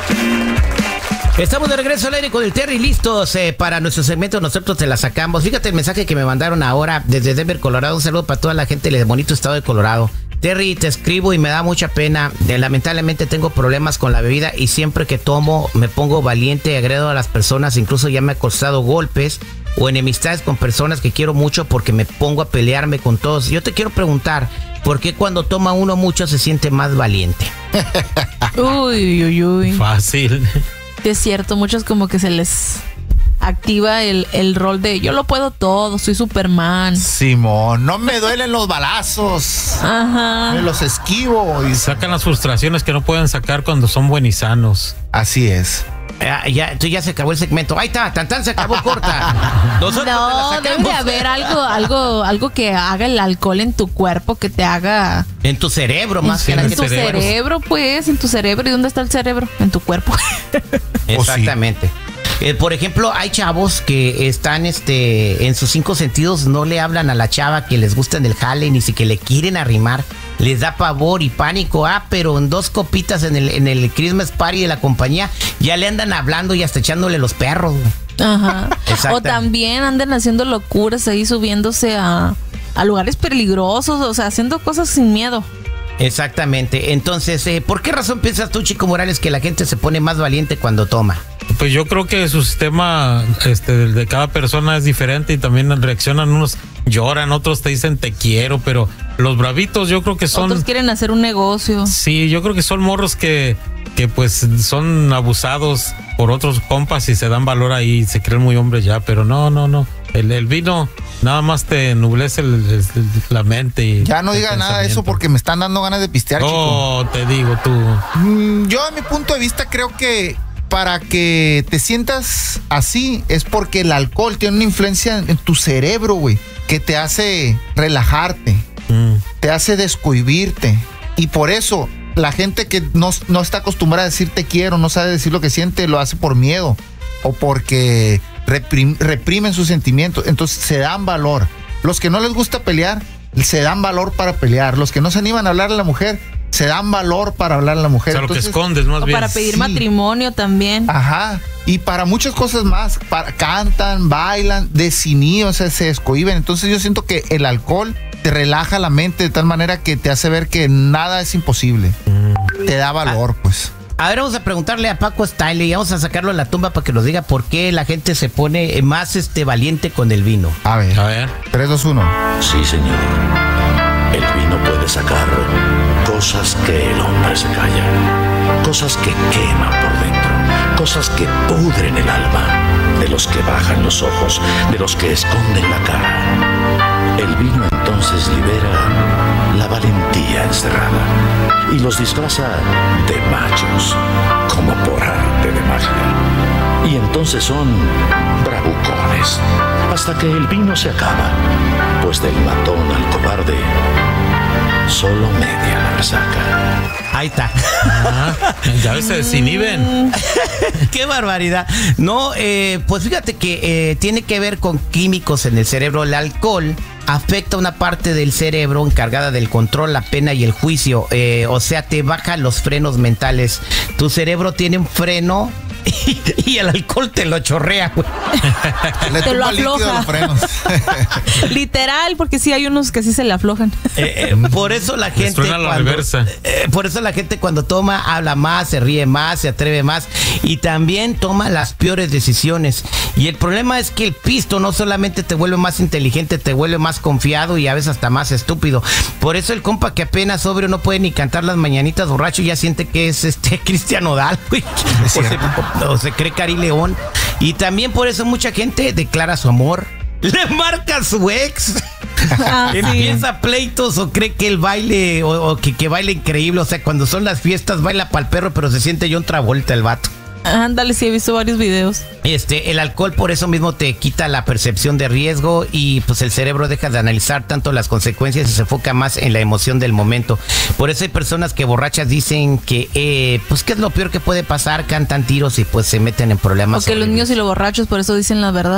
Estamos de regreso al aire con el Terry, listos para nuestro segmento. Nosotros te la sacamos. Fíjate el mensaje que me mandaron ahora desde Denver, Colorado. Un saludo para toda la gente del bonito estado de Colorado. Terry, te escribo y me da mucha pena. Lamentablemente tengo problemas con la bebida y siempre que tomo me pongo valiente y agredo a las personas. Incluso ya me ha costado golpes o enemistades con personas que quiero mucho porque me pongo a pelearme con todos. Yo te quiero preguntar, ¿por qué cuando toma uno mucho se siente más valiente? Uy. Fácil. Es cierto, muchos como que se les activa el rol de yo lo puedo todo, soy Superman. Simón, no me duelen los balazos. Ajá. Me los esquivo. Y sacan las frustraciones que no pueden sacar cuando son buenisanos. Así es. Entonces ya se acabó el segmento. Ahí está, tan se acabó, corta. No, debe de haber algo que haga el alcohol en tu cuerpo, que te haga... En tu cerebro, más que en tu cerebro, pues, en tu cerebro. ¿Y dónde está el cerebro? En tu cuerpo. Exactamente. Por ejemplo, hay chavos que están en sus 5 sentidos, no le hablan a la chava que les gusta en el jale, ni siquiera le quieren arrimar. Les da pavor y pánico, pero en 2 copitas en el Christmas party de la compañía ya le andan hablando y hasta echándole los perros. Ajá. O también andan haciendo locuras ahí, subiéndose a lugares peligrosos, o sea, haciendo cosas sin miedo. Exactamente. Entonces, ¿por qué razón piensas tú, Chico Morales, que la gente se pone más valiente cuando toma? Pues yo creo que su sistema de cada persona es diferente y también reaccionan, unos lloran, otros te dicen te quiero, pero los bravitos yo creo que son... Otros quieren hacer un negocio. Sí, yo creo que son morros que pues son abusados por otros compas y se dan valor ahí, se creen muy hombres ya, pero no. El vino nada más te nublece la mente. Y ya no digas nada de eso porque me están dando ganas de pistear, chico. Oh, te digo tú. Yo a mi punto de vista creo que para que te sientas así es porque el alcohol tiene una influencia en tu cerebro, güey, que te hace relajarte, te hace descohibirte. Y por eso la gente que no está acostumbrada a decir te quiero, no sabe decir lo que siente, lo hace por miedo o porque reprimen sus sentimientos. Entonces se dan valor. Los que no les gusta pelear, se dan valor para pelear. Los que no se animan a hablar a la mujer, se dan valor para hablar a la mujer. O sea, entonces, lo que escondes más bien. Para pedir matrimonio también. Ajá. Y para muchas cosas más. Cantan, bailan, desinhiben, o sea, se descohiben. Entonces yo siento que el alcohol te relaja la mente de tal manera que te hace ver que nada es imposible. Te da valor, pues. A ver, vamos a preguntarle a Paco Style y vamos a sacarlo a la tumba para que nos diga por qué la gente se pone más valiente con el vino. A ver. 3, 2, 1. Sí, señor. El vino puede sacar cosas que el hombre se calla, cosas que queman por dentro, cosas que pudren el alma, de los que bajan los ojos, de los que esconden la cara. El vino entonces libera la valentía encerrada y los disfraza de machos, como por arte de magia. Y entonces son bravucones, hasta que el vino se acaba, pues del matón al cobarde solo media la resaca. Ahí está. Ya ves, se desinhiben. ¡Qué barbaridad! No, pues fíjate que tiene que ver con químicos en el cerebro. El alcohol afecta una parte del cerebro encargada del control, la pena y el juicio. O sea, te baja los frenos mentales. Tu cerebro tiene un freno y el alcohol te lo chorrea, güey. Te lo afloja. Literal, porque sí hay unos que sí se le aflojan. Por eso la gente por eso la gente cuando toma habla más, se ríe más, se atreve más y también toma las peores decisiones. Y el problema es que el pisto no solamente te vuelve más inteligente, te vuelve más confiado y a veces hasta más estúpido. Por eso el compa que apenas sobrio no puede ni cantar las mañanitas borracho ya siente que es Cristian Nodal, güey. O se cree Cari León. Y también por eso mucha gente declara su amor, le marca a su ex, empieza pleitos o cree que el baile o que baile increíble. O sea, cuando son las fiestas baila pa'l perro, pero se siente John Travolta el vato. Ándale, sí he visto varios videos. El alcohol por eso mismo te quita la percepción de riesgo y pues el cerebro deja de analizar tanto las consecuencias y se enfoca más en la emoción del momento. Por eso hay personas que borrachas dicen que pues qué es lo peor que puede pasar, cantan tiros y pues se meten en problemas. Porque los niños y los borrachos por eso dicen la verdad.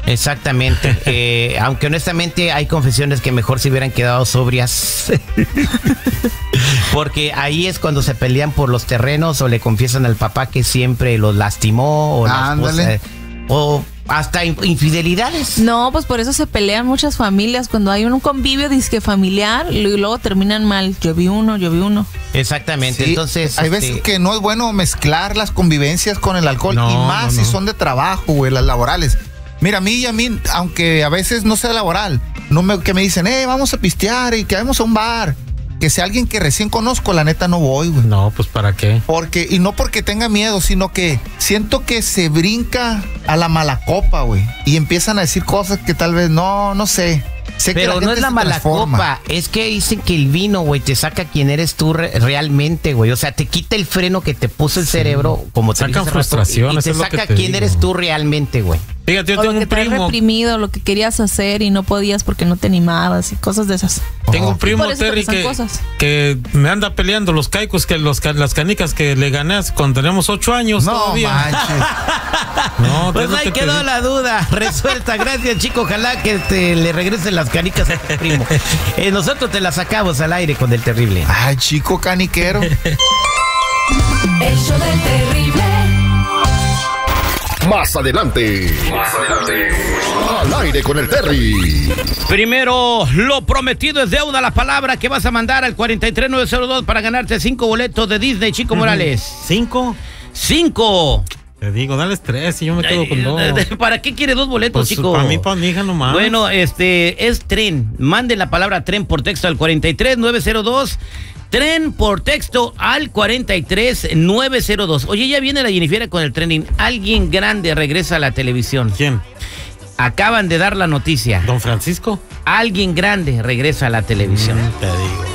Exactamente. Aunque honestamente hay confesiones que mejor se hubieran quedado sobrias. Porque ahí es cuando se pelean por los terrenos o le confiesan al papá que siempre los lastimó o la esposa, o hasta infidelidades. No, pues por eso se pelean muchas familias cuando hay un convivio disque familiar y luego terminan mal. Yo vi uno. Exactamente. Sí, entonces hay veces que no es bueno mezclar las convivencias con el alcohol, y más si son de trabajo, güey, las laborales. Mira, a mí, aunque a veces no sea laboral, que me dicen, vamos a pistear y que vamos a un bar. Que sea alguien que recién conozco, la neta no voy, güey. No, pues ¿para qué? Y no porque tenga miedo, sino que siento que se brinca a la mala copa, güey. Y empiezan a decir cosas que tal vez no sé. Pero no es la mala copa, es que dicen que el vino, güey, te saca quién eres tú realmente, güey. O sea, te quita el freno que te puso el cerebro, como te sacan frustración, y te saca quién eres tú realmente, güey. Fíjate, yo tengo un primo reprimido, lo que querías hacer y no podías porque no te animabas y cosas de esas. Tengo un primo, Terry, que me anda peleando los caicos, las canicas que le gané cuando teníamos 8 años. No todavía. manches. No, pues ahí quedó la duda resuelta. Gracias, chico. Ojalá que le regresen las canicas a tu primo. Nosotros te las sacamos al aire con el terrible. Ay, chico caniquero. El show del terrible. Más adelante. Al aire con el Terry. Primero, lo prometido es deuda. La palabra que vas a mandar al 43902 para ganarte 5 boletos de Disney, Chico Morales. ¿5? 5. Te digo, dales 3 y yo me quedo con 2. ¿Para qué quieres 2 boletos, pues, chico? Para mí, para mi hija nomás. Bueno, es tren. Manden la palabra tren por texto al 43902. Tren por texto al 43902. Oye, ya viene la Jennifer con el trending. Alguien grande regresa a la televisión. ¿Quién? Acaban de dar la noticia. ¿Don Francisco? Alguien grande regresa a la televisión. Te digo.